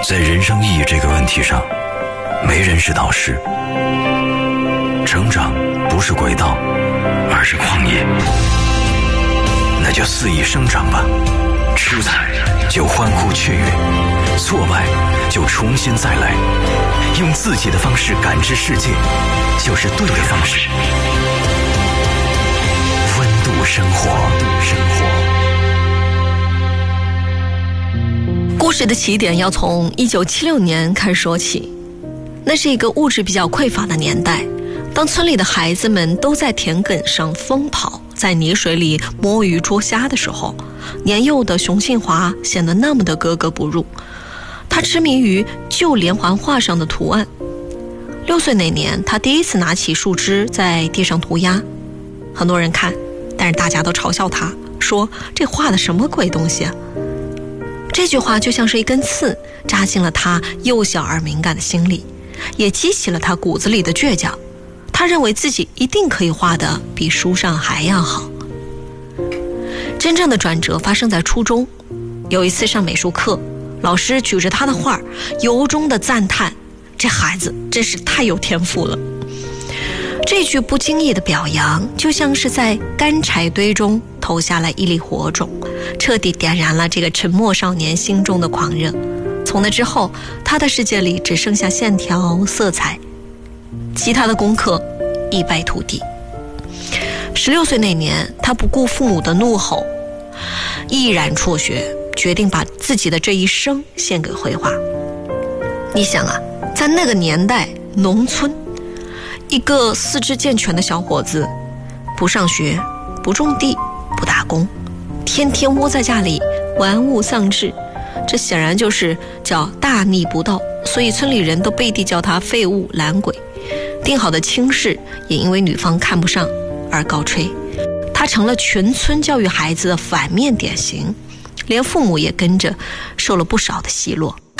在人生意义这个问题上，没人是导师。成长不是轨道，而是旷野。那就肆意生长吧，出彩就欢呼雀跃，挫败就重新再来，用自己的方式感知世界，就是对的方式。温度生活。 故事的起点要从1976年开始说起。那是一个物质比较匮乏的年代，当村里的孩子们都在田埂上疯跑，在泥水里摸鱼捉虾的时候，年幼的熊信华显得那么的格格不入。他痴迷于旧连环画上的图案。6岁那年，他第一次拿起树枝在地上涂鸦，很多人看，但是大家都嘲笑他，说这画的什么鬼东西啊。这句话就像是一根刺，扎进了他幼小而敏感的心里，也激起了他骨子里的倔强。他认为自己一定可以画得比书上还要好。真正的转折发生在初中。有一次上美术课，老师举着他的画，由衷的赞叹，这孩子真是太有天赋了。这句不经意的表扬，就像是在干柴堆中投下了一粒火种，彻底点燃了这个沉默少年心中的狂热。从那之后，他的世界里只剩下线条、色彩，其他的功课一败涂地。16岁那年，他不顾父母的怒吼，毅然辍学，决定把自己的这一生献给绘画。你想啊，在那个年代，农村一个四肢健全的小伙子，不上学，不种地，不打工，天天窝在家里玩物丧志，这显然就是叫大逆不道，所以村里人都背地叫他废物懒鬼。定好的亲事也因为女方看不上而告吹，他成了全村教育孩子的反面典型，连父母也跟着受了不少的奚落。